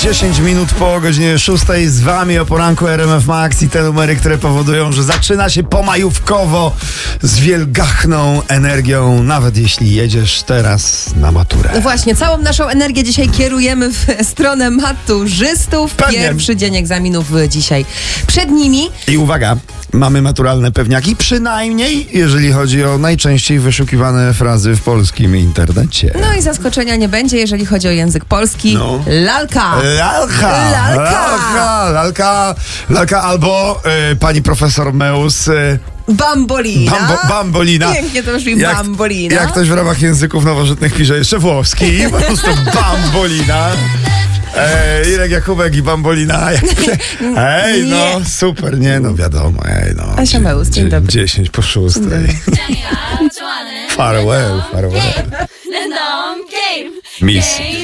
10 minut po godzinie 6 z wami o poranku RMF Max i te numery, które powodują, że zaczyna się pomajówkowo z wielgachną energią, nawet jeśli jedziesz teraz na maturę. No właśnie, całą naszą energię dzisiaj kierujemy w stronę maturzystów. Pewnie. Pierwszy dzień egzaminów dzisiaj przed nimi. I uwaga, mamy maturalne pewniaki, przynajmniej jeżeli chodzi o najczęściej wyszukiwane frazy w polskim internecie. No i zaskoczenia nie będzie, jeżeli chodzi o język polski. No. Lalka. Lalka albo pani profesor Meus. Bambolina. Bambolina. Pięknie to brzmi, bambolina. Jak ktoś w ramach języków nowożytnych pisze jeszcze włoski, po prostu bambolina. Irek Jakubek i bambolina. Ej, no super, nie no wiadomo. Ej, no. Asia Meus, dzień dobry. 10 po 6. Farewell. Random game. Miss.